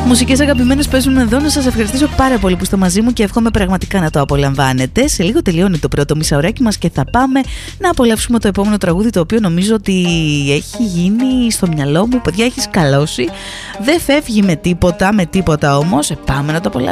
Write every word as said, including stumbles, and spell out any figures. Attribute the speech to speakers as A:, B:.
A: Μουσικές αγαπημένες παίζουν εδώ. Να σας ευχαριστήσω πάρα πολύ που είστε μαζί μου και εύχομαι πραγματικά να το απολαμβάνετε. Σε λίγο τελειώνει το πρώτο μισάωράκι μας και θα πάμε να απολαύσουμε το επόμενο τραγούδι, το οποίο νομίζω ότι έχει γίνει στο μυαλό μου. Παιδιά, έχει σκαλώσει. Δεν φεύγει με τίποτα, με τίποτα όμως. Ε, πάμε να το απολαύσουμε.